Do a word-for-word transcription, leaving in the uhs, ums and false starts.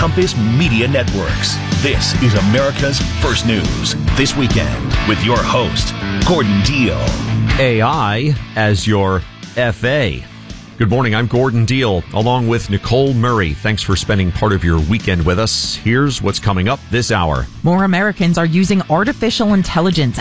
Compass Media Networks. This is America's First News This Weekend with your host, Gordon Deal. A I as your F A. Good morning, I'm Gordon Deal, along with Nicole Murray. Thanks for spending part of your weekend with us. Here's what's coming up this hour. More Americans are using artificial intelligence